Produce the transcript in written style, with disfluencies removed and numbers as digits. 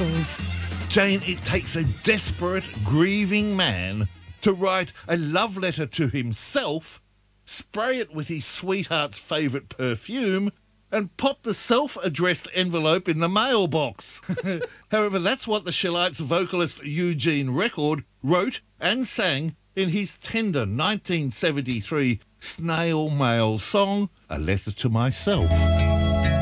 Eagles. Jane, it takes a desperate, grieving man to write a love letter to himself, spray it with his sweetheart's favourite perfume, and pop the self-addressed envelope in the mailbox. However, that's what the Shillites vocalist Eugene Record wrote and sang in his tender 1973 snail mail song, A Letter to Myself.